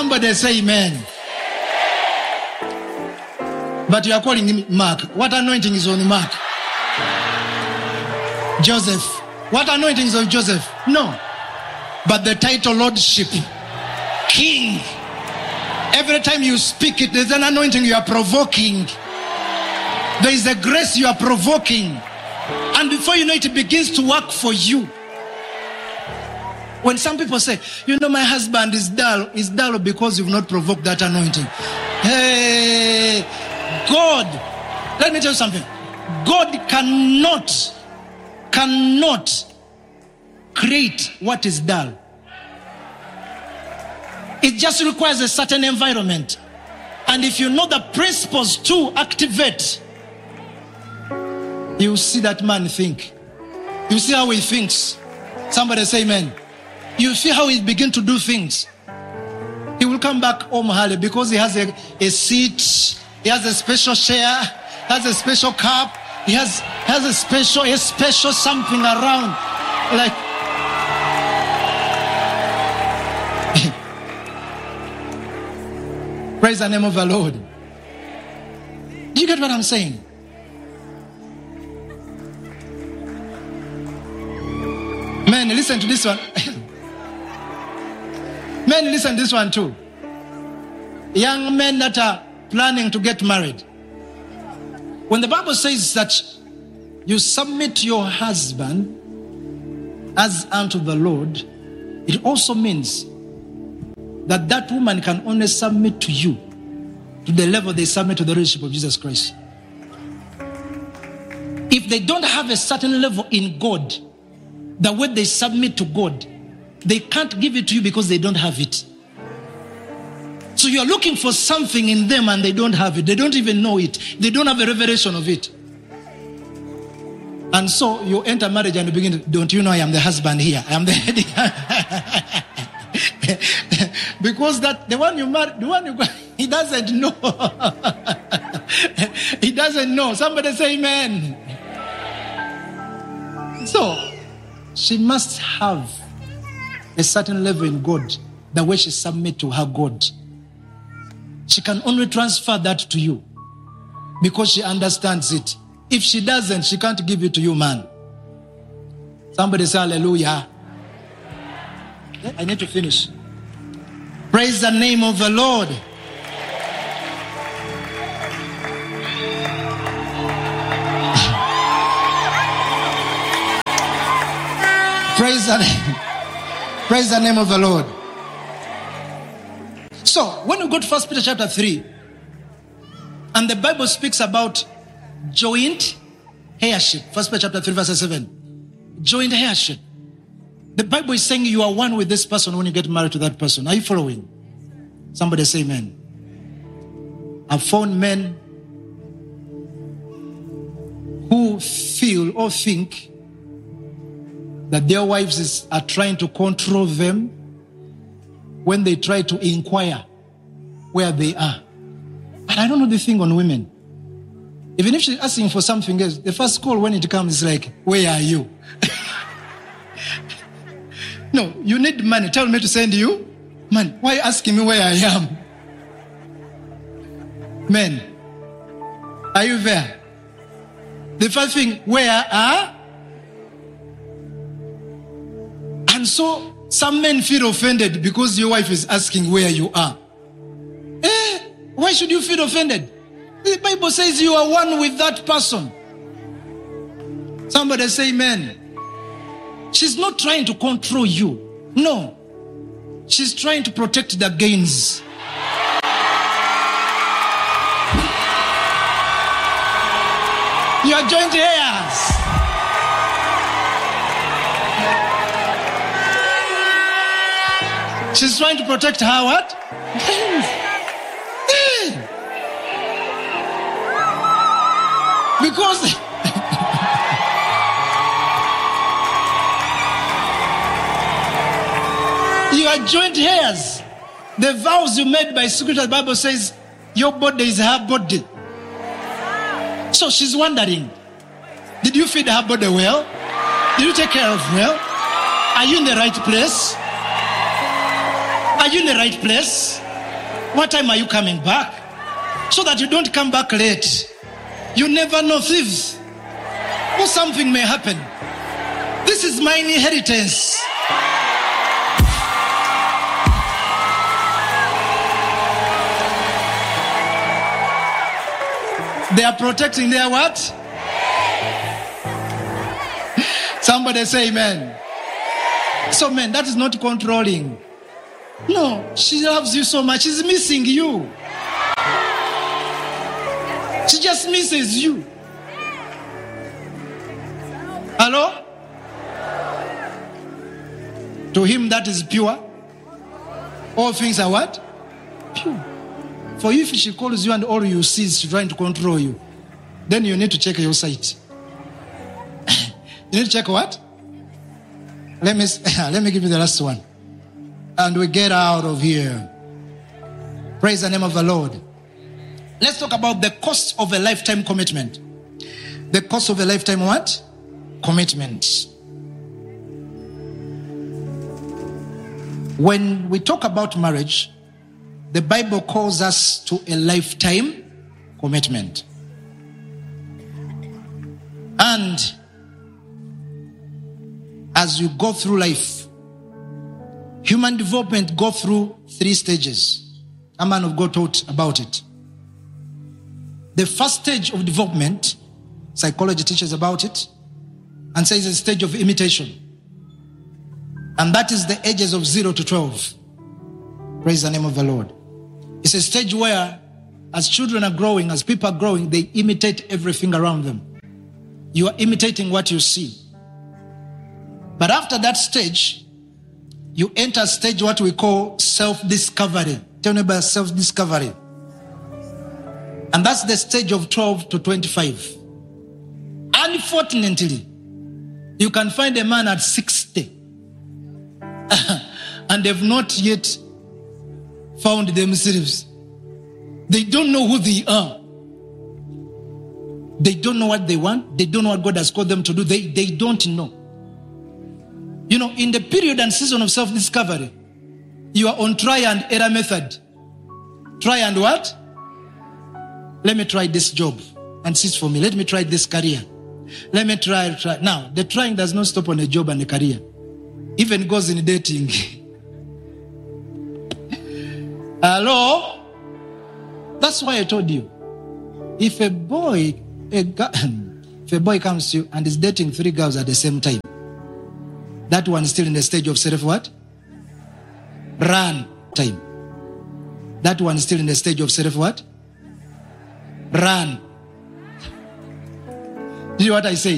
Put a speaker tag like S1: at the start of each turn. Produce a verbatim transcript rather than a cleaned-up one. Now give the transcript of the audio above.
S1: Somebody say amen. But you are calling him Mark. What anointing is on Mark? Joseph. What anointing is on Joseph? No. But the title Lordship. King. Every time you speak it, there's an anointing you are provoking. There is a grace you are provoking. And before you know it, it begins to work for you. When some people say, you know, my husband is dull, is dull because you've not provoked that anointing. Hey, God, let me tell you something. God cannot, cannot create what is dull. It just requires a certain environment. And if you know the principles to activate, you see that man think. You see how he thinks. Somebody say amen. You see how he begin to do things. He will come back home early because he has a, a seat, he has a special chair, has a special cup, he has has a special a special something around. Like praise the name of the Lord. Do you get what I'm saying? Men, listen to this one. Men, listen to this one too. Young men that are planning to get married. When the Bible says that you submit your husband as unto the Lord, it also means that that woman can only submit to you to the level they submit to the relationship of Jesus Christ. If they don't have a certain level in God, the way they submit to God, they can't give it to you because they don't have it. So you're looking for something in them and they don't have it. They don't even know it. They don't have a revelation of it. And so you enter marriage and you begin to, don't you know I am the husband here? I am the head here. Because that the one you married, the one you got, he doesn't know. He doesn't know. Somebody say amen. So she must have a certain level in God, the way she submits to her God. She can only transfer that to you because she understands it. If she doesn't, she can't give it to you, man. Somebody say hallelujah. I need to finish. Praise the name of the Lord. Praise the name. Praise the name of the Lord. So, when we go to First Peter chapter three, and the Bible speaks about joint heirship. First Peter chapter three, verse seven. Joint heirship. The Bible is saying you are one with this person when you get married to that person. Are you following? Somebody say amen. I've found men who feel or think that their wives is, are trying to control them when they try to inquire where they are. And I don't know the thing on women. Even if she's asking for something else, the first call when it comes is like, where are you? No, you need money. Tell me to send you. Man, why are you asking me where I am? Men, are you there? The first thing, where are? And so some men feel offended because your wife is asking where you are. Eh, why should you feel offended? The Bible says you are one with that person. Somebody say amen. She's not trying to control you. No. She's trying to protect the gains. You are joint heirs. She's trying to protect her what? Gains. Because you are joint heirs. The vows you made by Scripture, the Bible says, your body is her body. So she's wondering, did you feed her body well? Did you take care of her well? Are you in the right place? Are you in the right place? What time are you coming back? So that you don't come back late. You never know, thieves. Or something may happen. This is my inheritance. They are protecting their what? Somebody say amen. So man, that is not controlling. No, she loves you so much. She's missing you. She just misses you. Hello? To him that is pure, all things are what? Pure. For if she calls you and all you see is trying to control you, then you need to check your sight. You need to check what? Let me let me give you the last one. And we get out of here. Praise the name of the Lord. Let's talk about the cost of a lifetime commitment. The cost of a lifetime what? Commitment. When we talk about marriage, the Bible calls us to a lifetime commitment. And as you go through life, human development go through three stages. A man of God taught about it. The first stage of development, psychology teaches about it, and says a stage of imitation. And that is the ages of zero to twelve. Praise the name of the Lord. It's a stage where, as children are growing, as people are growing, they imitate everything around them. You are imitating what you see. But after that stage, you enter a stage what we call self-discovery. Tell me about self-discovery. And that's the stage of twelve to twenty-five. Unfortunately, you can find a man at sixty and they've not yet found themselves. They don't know who they are. They don't know what they want. They don't know what God has called them to do. They, they don't know. You know, in the period and season of self-discovery, you are on try and error method. Try and what? Let me try this job and cease for me. Let me try this career. Let me try, try. Now, the trying does not stop on a job and a career. Even goes in dating. Hello? That's why I told you. If a boy, a guy, if a boy comes to you and is dating three girls at the same time, that one is still in the stage of self what? Run time. That one is still in the stage of self what? Run. Do you know what I say?